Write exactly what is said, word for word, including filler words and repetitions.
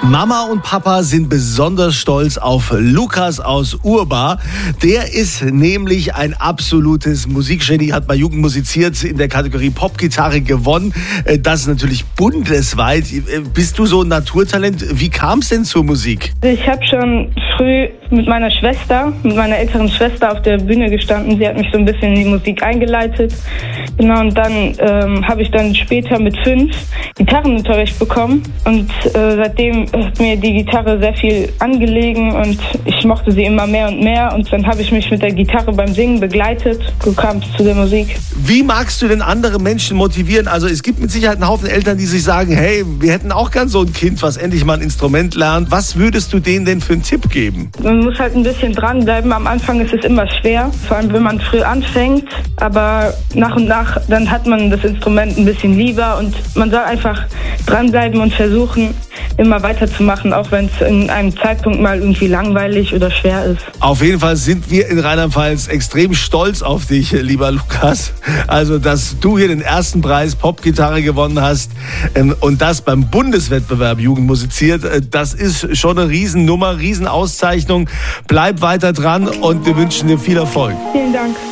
Mama und Papa sind besonders stolz auf Lukas aus Urbar. Der ist nämlich ein absolutes Musikgenie, hat bei Jugend musiziert, in der Kategorie Popgitarre gewonnen. Das ist natürlich bundesweit. Bist du so ein Naturtalent? Wie kam es denn zur Musik? Ich habe schon früh mit meiner Schwester, mit meiner älteren Schwester auf der Bühne gestanden. Sie hat mich so ein bisschen in die Musik eingeleitet. Genau, und dann ähm, habe ich dann später mit fünf Gitarrenunterricht bekommen. Und äh, seitdem ist mir die Gitarre sehr viel angelegen und ich mochte sie immer mehr und mehr. Und dann habe ich mich mit der Gitarre beim Singen begleitet. So kam es zu der Musik. Wie magst du denn andere Menschen motivieren? Also es gibt mit Sicherheit einen Haufen Eltern, die sich sagen, hey, wir hätten auch gern so ein Kind, was endlich mal ein Instrument lernt. Was würdest du denen denn für einen Tipp geben? Man muss halt ein bisschen dranbleiben. Am Anfang ist es immer schwer, vor allem wenn man früh anfängt. Aber nach und nach, dann hat man das Instrument ein bisschen lieber und man soll einfach dranbleiben und versuchen, immer weiterzumachen, auch wenn es in einem Zeitpunkt mal irgendwie langweilig oder schwer ist. Auf jeden Fall sind wir in Rheinland-Pfalz extrem stolz auf dich, lieber Lukas. Also, dass du hier den ersten Preis Popgitarre gewonnen hast und das beim Bundeswettbewerb Jugend musiziert, das ist schon eine Riesennummer, Riesenauszeichnung. Bleib weiter dran und wir wünschen dir viel Erfolg. Vielen Dank.